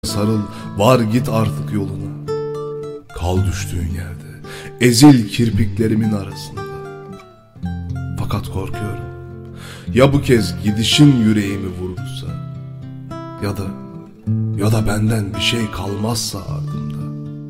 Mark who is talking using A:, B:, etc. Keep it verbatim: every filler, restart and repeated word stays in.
A: sarıl, var git artık yoluna. Kal düştüğün yerde, ezil kirpiklerimin arasında. Fakat korkuyorum, ya bu kez gidişin yüreğimi vurursa, ya da ya da benden bir şey kalmazsa ardımda.